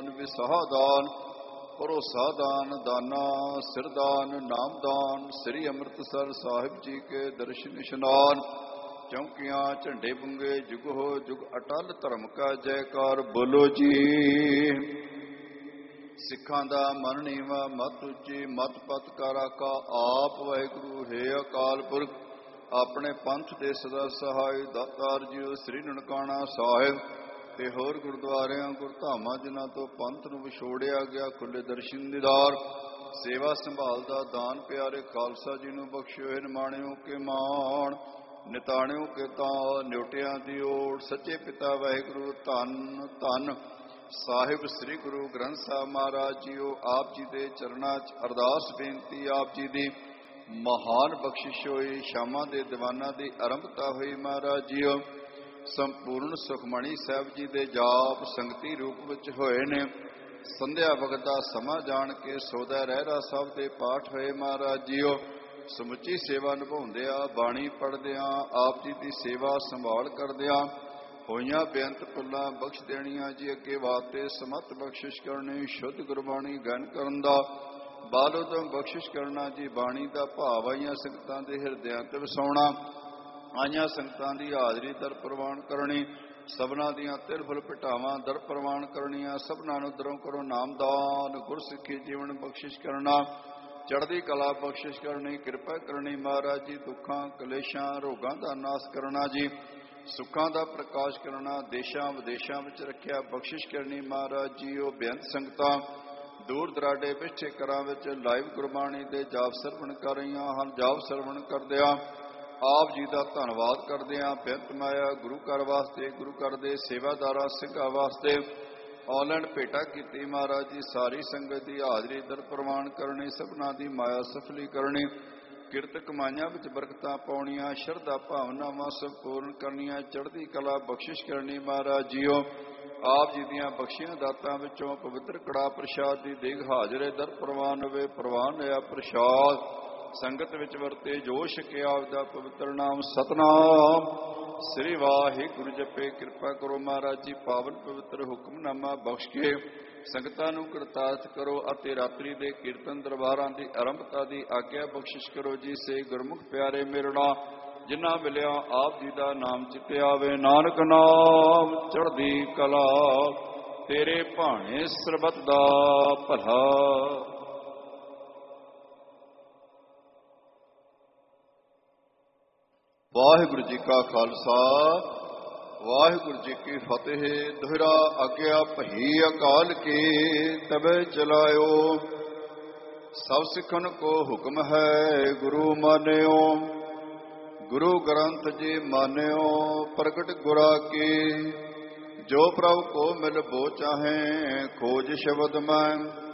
ਦਾਨ ਵਿਸਾਹ ਦਾਨ ਭਰੋਸਾ ਦਾਨ ਦਾਨਾ ਸਿਰਦਾਨ ਨਾਮਦਾਨ ਸ੍ਰੀ ਅੰਮ੍ਰਿਤਸਰ ਸਾਹਿਬ ਜੀ ਕੇ ਦਰਸ਼ਨ ਇਸ਼ਨਾਨ ਚੌਂਕੀਆਂ ਝੰਡੇ ਬੁੰਗੇ ਜੁਗ ਹੋ ਜੁਗ ਅਟਲ ਧਰਮ ਕਾ ਜੈਕਾਰ ਬੋਲੋ ਜੀ। ਸਿੱਖਾਂ ਦਾ ਮਨ ਨੀਵਾ ਮਤ ਉੱਚੀ ਮਤ ਪਤ ਕਰ ਆਕਾ ਆਪ ਵਾਹਿਗੁਰੂ ਹੈ ਅਕਾਲ ਪੁਰਖ ਆਪਣੇ ਪੰਥ ਦੇ ਸਦਾ ਸਹਾਇ ਦਾਤਾਰ ਜੀਓ ਸ੍ਰੀ ਨਨਕਾਣਾ ਸਾਹਿਬ ਤੇ ਹੋਰ ਗੁਰਦੁਆਰਿਆਂ ਗੁਰਧਾਮਾਂ ਜਿਨ੍ਹਾਂ ਤੋਂ ਪੰਥ ਨੂੰ ਵਿਛੋੜਿਆ ਗਿਆ ਖੁੱਲੇ ਦਰਸ਼ਨ ਦੀਦਾਰ ਸੇਵਾ ਸੰਭਾਲ ਦਾ ਦਾਨ ਪਿਆਰੇ ਖਾਲਸਾ ਜੀ ਨੂੰ ਬਖਸ਼ਿਓ ਹੈ ਨਿਮਾਣਿਓ ਕੇ ਮਾਣ ਨਿਤਾਣਿਓ ਕੇ ਤਾਂ ਨਿਉਟਿਆਂ ਦੀ ਓਟ ਸੱਚੇ ਪਿਤਾ ਵਾਹਿਗੁਰੂ ਧੰਨ ਧੰਨ ਸਾਹਿਬ ਸ੍ਰੀ ਗੁਰੂ ਗ੍ਰੰਥ ਸਾਹਿਬ ਮਹਾਰਾਜ ਜੀਓ ਆਪ ਜੀ ਦੇ ਚਰਨਾਂ 'ਚ ਅਰਦਾਸ ਬੇਨਤੀ ਆਪ ਜੀ ਦੀ ਮਹਾਨ ਬਖਸ਼ਿਸ਼ ਹੋਈ ਸ਼ਾਮਾਂ ਦੇ ਦੀਵਾਨਾਂ ਦੀ ਆਰੰਭਤਾ ਹੋਈ ਮਹਾਰਾਜ ਜੀਓ ਸੰਪੂਰਨ ਸੁਖਮਣੀ ਸਾਹਿਬ ਜੀ ਦੇ ਜਾਪ ਸੰਗਤੀ ਰੂਪ ਵਿੱਚ ਹੋਏ ਨੇ ਸੰਧਿਆ ਵਕਤ ਦਾ ਸਮਾਂ ਜਾਣ ਕੇ ਸੋਦਾ ਰਹਿਰਾ ਸਾਹਿਬ ਦੇ ਪਾਠ ਹੋਏ ਮਹਾਰਾਜ ਜੀਓ ਸਮੁੱਚੀ ਸੇਵਾ ਨਿਭਾਉਂਦਿਆਂ ਬਾਣੀ ਪੜ੍ਹਦਿਆਂ ਆਪ ਜੀ ਦੀ ਸੇਵਾ ਸੰਭਾਲ ਕਰਦਿਆਂ ਹੋਈਆਂ ਬੇਅੰਤ ਭੁੱਲਾਂ ਬਖਸ਼ ਦੇਣੀਆਂ ਜੀ ਅੱਗੇ ਵਾਸਤੇ ਸਮਤ ਬਖਸ਼ਿਸ਼ ਕਰਨੀ ਸ਼ੁੱਧ ਗੁਰਬਾਣੀ ਗਨ ਕਰਨ ਦਾ ਬਾਲੋਦਮ ਬਖਸ਼ਿਸ਼ ਕਰਨਾ ਜੀ ਬਾਣੀ ਦਾ ਭਾਵ ਆਈਆਂ ਸੰਗਤਾਂ ਦੇ ਹਿਰਦਿਆਂ ਤੇ ਵਸਾਉਣਾ ਆਈਆਂ ਸੰਗਤਾਂ ਦੀ ਹਾਜ਼ਰੀ ਦਰ ਪ੍ਰਵਾਨ ਕਰਨੀ ਸਭਨਾਂ ਦੀਆਂ ਤਿਰਫੁਲ ਭਟਾਵਾਂ ਦਰ ਪ੍ਰਵਾਨ ਕਰਨੀਆਂ ਸਭਨਾਂ ਨੂੰ ਦਰੋਂ ਕਰੋ ਨਾਮਦਾਨ ਗੁਰਸਿੱਖੀ ਜੀਵਨ ਬਖਸ਼ਿਸ਼ ਕਰਨਾ ਚੜ੍ਹਦੀ ਕਲਾ ਬਖਸ਼ਿਸ਼ ਕਰਨੀ ਕਿਰਪਾ ਕਰਨੀ ਮਹਾਰਾਜ ਜੀ ਦੁੱਖਾਂ ਕਲੇਸ਼ਾਂ ਰੋਗਾਂ ਦਾ ਨਾਸ਼ ਕਰਨਾ ਜੀ ਸੁੱਖਾਂ ਦਾ ਪ੍ਰਕਾਸ਼ ਕਰਨਾ ਦੇਸ਼ਾਂ ਵਿਦੇਸ਼ਾਂ ਵਿੱਚ ਰੱਖਿਆ ਬਖਸ਼ਿਸ਼ ਕਰਨੀ ਮਹਾਰਾਜ ਜੀ ਉਹ ਬੇਅੰਤ ਸੰਗਤਾਂ ਦੂਰ ਦਰਾਡੇ ਬੈਠੇ ਘਰਾਂ ਵਿੱਚ ਲਾਈਵ ਗੁਰਬਾਣੀ ਦੇ ਜਾਪ ਸਰਵਣ ਕਰ ਰਹੀਆਂ ਹਨ ਜਾਪ ਸਰਵਣ ਕਰਦਿਆਂ ਆਪ ਜੀ ਦਾ ਧੰਨਵਾਦ ਕਰਦੇ ਹਾਂ ਬੇਅੰਤ ਮਾਇਆ ਗੁਰੂ ਘਰ ਵਾਸਤੇ ਗੁਰੂ ਘਰ ਦੇ ਸੇਵਾਦਾਰਾਂ ਸਿੰਘਾਂ ਵਾਸਤੇ ਆਨਲਾਈਨ ਭੇਟਾ ਕੀਤੀ ਮਹਾਰਾਜ ਜੀ ਸਾਰੀ ਸੰਗਤ ਦੀ ਹਾਜ਼ਰੀ ਦਰ ਪ੍ਰਵਾਨ ਕਰਨੀ ਸਭਨਾਂ ਦੀ ਮਾਇਆ ਸਫਲੀ ਕਰਨੀ ਕਿਰਤ ਕਮਾਈਆਂ ਵਿੱਚ ਬਰਕਤਾਂ ਪਾਉਣੀਆਂ ਸ਼ਰਧਾ ਭਾਵਨਾਵਾਂ ਸੰਪੂਰਨ ਕਰਨੀਆਂ ਚੜ੍ਹਦੀ ਕਲਾ ਬਖਸ਼ਿਸ਼ ਕਰਨੀ ਮਹਾਰਾਜ ਜੀਓ ਆਪ ਜੀ ਦੀਆਂ ਬਖਸ਼ੀਆਂ ਦਾਤਾਂ ਵਿੱਚੋਂ ਪਵਿੱਤਰ ਕੜਾ ਪ੍ਰਸ਼ਾਦ ਦੀ ਦੇਗ ਹਾਜ਼ਰੇ ਦਰ ਪ੍ਰਵਾਨ ਹੋਵੇ ਪ੍ਰਵਾਨ ਹੋਇਆ ਪ੍ਰਸ਼ਾਦ ਸੰਗਤ ਵਿੱਚ ਵਰਤੇ ਜੋ ਛਕਿਆ ਆਪਦਾ ਪਵਿੱਤਰ ਨਾਮ ਸਤਨਾਮ ਸ੍ਰੀ ਵਾਹਿਗੁਰੂ ਜਪੇ ਕਿਰਪਾ ਕਰੋ ਮਹਾਰਾਜ ਜੀ ਪਾਵਨ ਪਵਿੱਤਰ ਹੁਕਮਨਾਮਾ ਬਖਸ਼ ਕੇ ਸੰਗਤਾਂ ਨੂੰ ਕਰਤਾਰਥ ਕਰੋ ਅਤੇ ਰਾਤਰੀ ਦੇ ਕੀਰਤਨ ਦਰਬਾਰਾਂ ਦੀ ਆਰੰਭਤਾ ਦੀ ਆਗਿਆ ਬਖਸ਼ਿਸ਼ ਕਰੋ ਜੀ ਸੇ ਗੁਰਮੁਖ ਪਿਆਰੇ ਮੇਰਣਾ ਜਿਨ੍ਹਾਂ ਮਿਲਿਆ ਆਪ ਜੀ ਦਾ ਨਾਮ ਚਿੱਤੇ ਆਵੇ ਨਾਨਕ ਨਾਮ ਚੜ੍ਹਦੀ ਕਲਾ ਤੇਰੇ ਭਾਣੇ ਸਰਬੱਤ ਦਾ ਭਲਾ। ਵਾਹਿਗੁਰੂ ਜੀ ਕਾ ਖਾਲਸਾ ਵਾਹਿਗੁਰੂ ਜੀ ਕੀ ਫਤਿਹ। ਦੋਹਰਾ ਆਗਿਆ ਭਈ ਅਕਾਲ ਕੀ ਤਬੇ ਚਲਾਇਓ ਸਭ ਸਿੱਖਨ ਕੋ ਹੁਕਮ ਹੈ ਗੁਰੂ ਮਾਨਿਓ ਗੁਰੂ ਗ੍ਰੰਥ ਜੀ ਮਾਨਿਓ ਪ੍ਰਗਟ ਗੁਰਾ ਕੀ ਜੋ ਪ੍ਰਭ ਕੋ ਮਿਲ ਬੋ ਚਾਹੇ ਖੋਜ ਸ਼ਬਦ ਮੈਂ